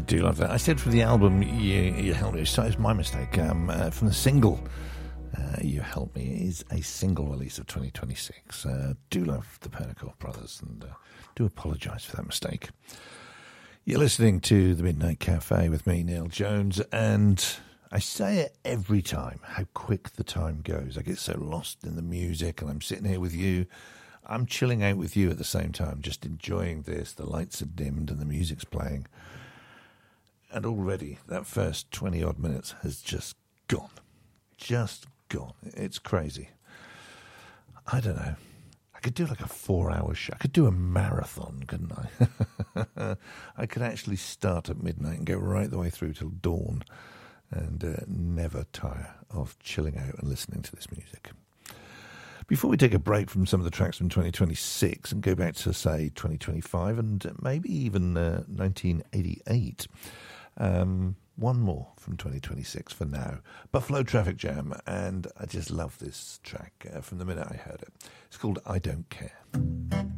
do love that. I said from the album You Help Me, so it's my mistake. From the single You Help Me is a single release of 2026. Do love the Pentecost Brothers and do apologise for that mistake. You're listening to The Midnight Cafe with me, Neil Jones, and I say it every time, how quick the time goes. I get so lost in the music, and I'm sitting here with you. I'm chilling out with you at the same time, just enjoying this. The lights are dimmed and the music's playing. And already that first 20-odd minutes has just gone. Just gone. It's crazy. I don't know. I could do like a 4-hour show. I could do a marathon, couldn't I? I could actually start at midnight and go right the way through till dawn and never tire of chilling out and listening to this music. Before we take a break from some of the tracks from 2026 and go back to, say, 2025 and maybe even 1988, one more from 2026 for now. Buffalo Traffic Jam, and I just love this track from the minute I heard it. It's called I Don't Care.